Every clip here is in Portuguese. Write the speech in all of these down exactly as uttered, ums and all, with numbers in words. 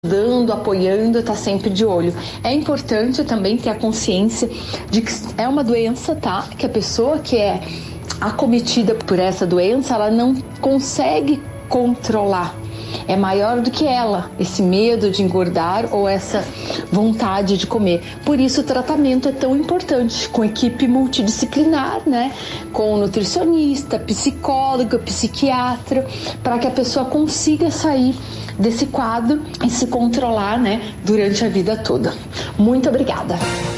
ajudando, apoiando, está sempre de olho. É importante também ter a consciência de que é uma doença, tá? Que a pessoa que é acometida por essa doença, ela não consegue controlar. É maior do que ela, esse medo de engordar ou essa vontade de comer. Por isso o tratamento é tão importante, com equipe multidisciplinar, né? Com nutricionista, psicólogo, psiquiatra, para que a pessoa consiga sair desse quadro e se controlar, né, durante a vida toda. Muito obrigada.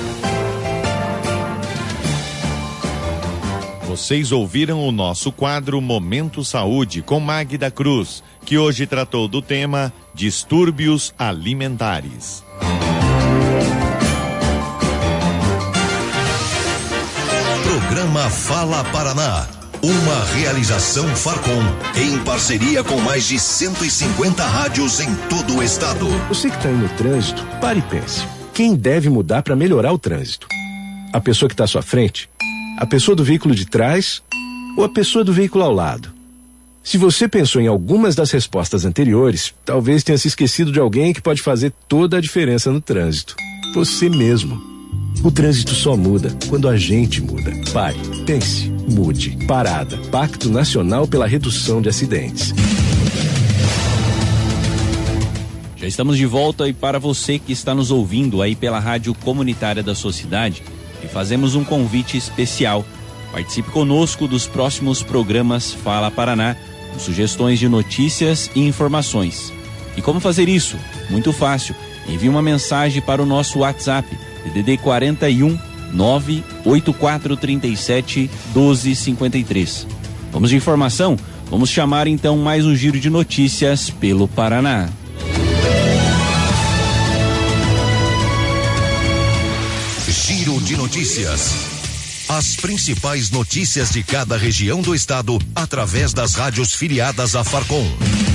Vocês ouviram o nosso quadro Momento Saúde com Magda Cruz, que hoje tratou do tema distúrbios alimentares. Programa Fala Paraná, uma realização Farcom, em parceria com mais de cento e cinquenta rádios em todo o estado. Você que está aí no trânsito, pare e pense. Quem deve mudar para melhorar o trânsito? A pessoa que está à sua frente? A pessoa do veículo de trás ou a pessoa do veículo ao lado? Se você pensou em algumas das respostas anteriores, talvez tenha se esquecido de alguém que pode fazer toda a diferença no trânsito. Você mesmo. O trânsito só muda quando a gente muda. Pare, pense, mude. Parada. Pacto Nacional pela Redução de Acidentes. Já estamos de volta e para você que está nos ouvindo aí pela Rádio Comunitária da sua cidade, e fazemos um convite especial. Participe conosco dos próximos programas Fala Paraná, com sugestões de notícias e informações. E como fazer isso? Muito fácil. Envie uma mensagem para o nosso WhatsApp, D D D quarenta e um, nove oito quatro três sete, doze cinquenta e três. Vamos de informação? Vamos chamar então mais um giro de notícias pelo Paraná. Giro de notícias. As principais notícias de cada região do estado através das rádios filiadas à Farcom.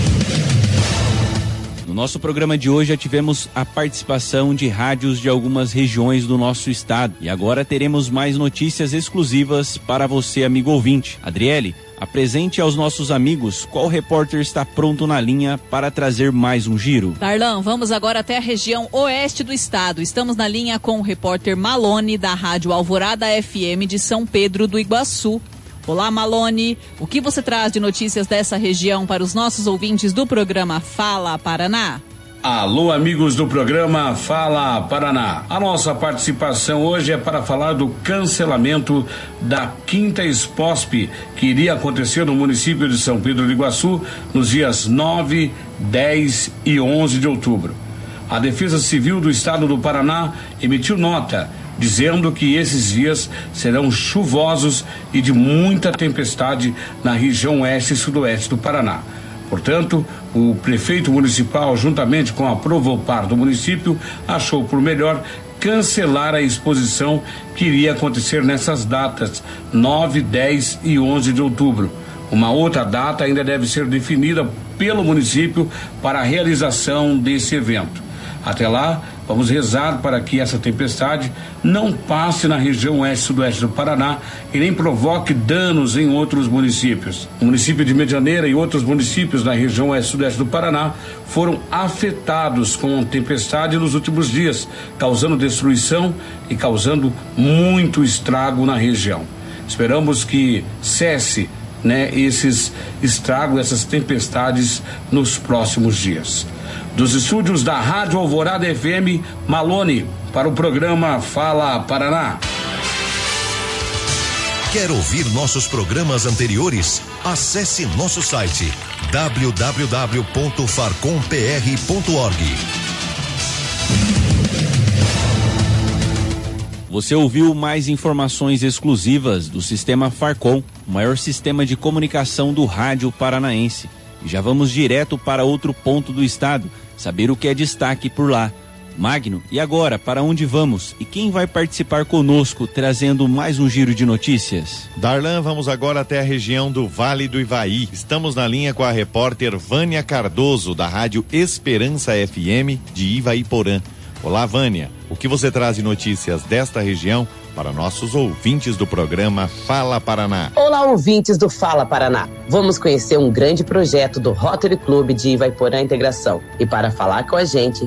No nosso programa de hoje já tivemos a participação de rádios de algumas regiões do nosso estado. E agora teremos mais notícias exclusivas para você, amigo ouvinte. Adriele, apresente aos nossos amigos qual repórter está pronto na linha para trazer mais um giro. Darlan, vamos agora até a região oeste do estado. Estamos na linha com o repórter Malone, da Rádio Alvorada F M de São Pedro do Iguaçu. Olá, Malone, o que você traz de notícias dessa região para os nossos ouvintes do programa Fala Paraná? Alô, amigos do programa Fala Paraná. A nossa participação hoje é para falar do cancelamento da quinta Exposp, que iria acontecer no município de São Pedro do Iguaçu nos dias nove, dez e onze de outubro. A Defesa Civil do Estado do Paraná emitiu nota dizendo que esses dias serão chuvosos e de muita tempestade na região oeste e sudoeste do Paraná. Portanto, o prefeito municipal, juntamente com a Provopar do município, achou por melhor cancelar a exposição que iria acontecer nessas datas, nove, dez e onze de outubro. Uma outra data ainda deve ser definida pelo município para a realização desse evento. Até lá, vamos rezar para que essa tempestade não passe na região oeste e sudoeste do Paraná e nem provoque danos em outros municípios. O município de Medianeira e outros municípios na região oeste e sudeste do Paraná foram afetados com a tempestade nos últimos dias, causando destruição e causando muito estrago na região. Esperamos que cesse, né, esses estragos, essas tempestades nos próximos dias. Dos estúdios da Rádio Alvorada F M, Malone, para o programa Fala Paraná. Quer ouvir nossos programas anteriores? Acesse nosso site w w w ponto farcom p r ponto org. Você ouviu mais informações exclusivas do Sistema Farcom, o maior sistema de comunicação do rádio paranaense. E já vamos direto para outro ponto do estado, saber o que é destaque por lá. Magno, e agora, para onde vamos? E quem vai participar conosco, trazendo mais um giro de notícias? Darlan, vamos agora até a região do Vale do Ivaí. Estamos na linha com a repórter Vânia Cardoso, da Rádio Esperança F M de Ivaiporã. Olá, Vânia. O que você traz de notícias desta região para nossos ouvintes do programa Fala Paraná. Olá, ouvintes do Fala Paraná. Vamos conhecer um grande projeto do Rotary Club de Ivaiporã Integração. E para falar com a gente,